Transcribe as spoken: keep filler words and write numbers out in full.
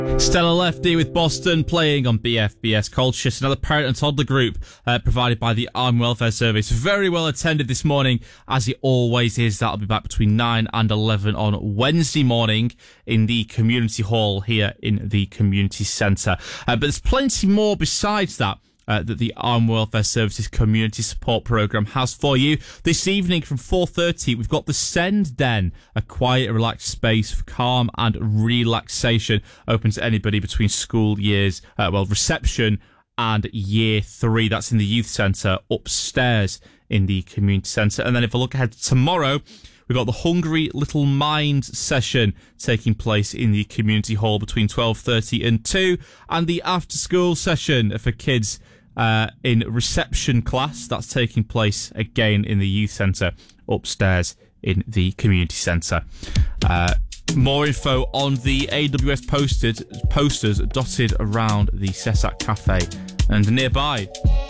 Stella Lefty with Boston playing on B F B S Culture. Another parent and toddler group uh, provided by the Army Welfare Service. Very well attended this morning, as it always is. That'll be back between nine and eleven on Wednesday morning in the community hall here in the community centre. Uh, but there's plenty more besides that. Uh, that the Armed Welfare Services Community Support Programme has for you. This evening from four thirty, we've got the Send Den, a quiet, relaxed space for calm and relaxation, open to anybody between school years, uh, well, reception and year three. That's in the youth centre upstairs in the community centre. And then if I look ahead to tomorrow, we've got the Hungry Little Mind session taking place in the community hall between twelve thirty and two, and the after-school session for kids uh, in reception class. That's taking place again in the youth centre upstairs in the community centre. Uh, more info on the A W S posted, posters dotted around the Cessac Cafe and nearby.